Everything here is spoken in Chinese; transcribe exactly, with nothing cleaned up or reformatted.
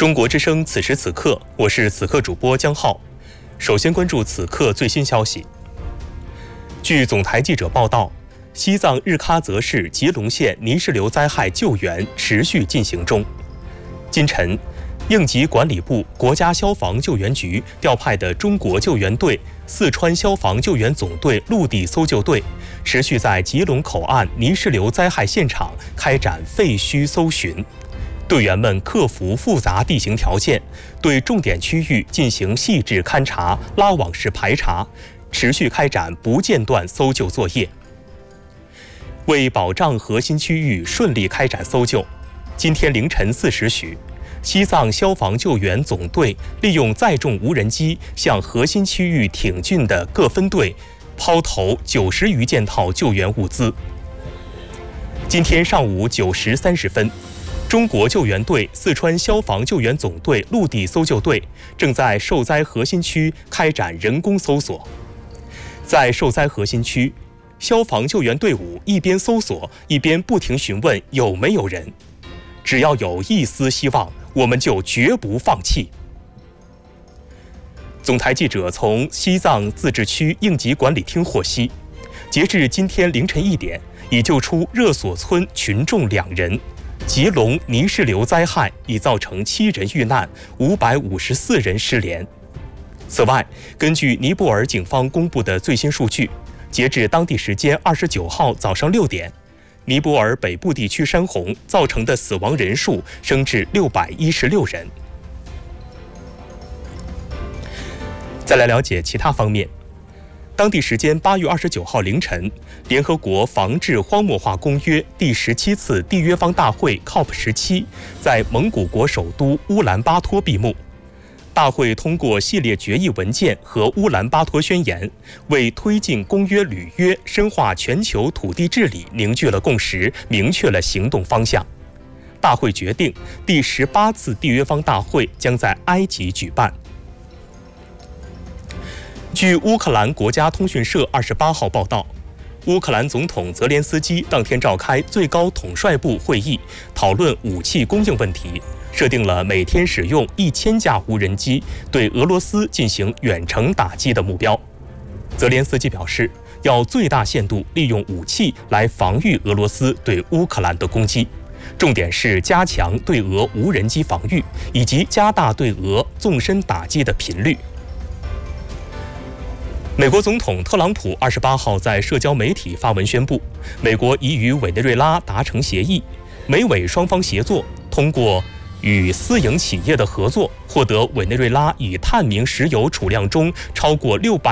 中国之声此时此刻，我是此刻主播江浩。首先关注此刻最新消息。据总台记者报道，西藏日喀则市吉隆县泥石流灾害救援持续进行中。今晨，应急管理部、国家消防救援局调派的中国救援队、四川消防救援总队陆地搜救队持续在吉隆口岸泥石流灾害现场开展废墟搜寻。队员们克服复杂地形条件，对重点区域进行细致勘察、拉网式排查，持续开展不间断搜救作业。为保障核心区域顺利开展搜救，今天凌晨四时许，西藏消防救援总队利用载重无人机向核心区域挺进的各分队抛投九十余件套救援物资。今天上午九时三十分，中国救援队、四川消防救援总队陆地搜救队正在受灾核心区开展人工搜索。在受灾核心区，消防救援队伍一边搜索，一边不停询问有没有人。只要有一丝希望，我们就绝不放弃。总台记者从西藏自治区应急管理厅获悉，截至今天凌晨一点，已救出热所村群众两人。吉隆泥石流灾害已造成七人遇难，五百五十四人失联。此外，根据尼泊尔警方公布的最新数据，截至当地时间二十九号早上六点，尼泊尔北部地区山洪造成的死亡人数升至六百一十六人。再来了解其他方面。当地时间八月二十九号凌晨，联合国防治荒漠化公约第十七次缔约方大会 C O P 十七 在蒙古国首都乌兰巴托闭幕。大会通过系列决议文件和乌兰巴托宣言，为推进公约履约、深化全球土地治理凝聚了共识，明确了行动方向。大会决定，第十八次缔约方大会将在埃及举办。据乌克兰国家通讯社二十八号报道，乌克兰总统泽连斯基当天召开最高统帅部会议，讨论武器供应问题，设定了每天使用一千架无人机对俄罗斯进行远程打击的目标。泽连斯基表示，要最大限度利用武器来防御俄罗斯对乌克兰的攻击，重点是加强对俄无人机防御，以及加大对俄纵深打击的频率。美国总统特朗普二十八号在社交媒体发文宣布，美国已与委内瑞拉达成协议，美委双方协作，通过与私营企业的合作，获得委内瑞拉以探明石油储量中超过六百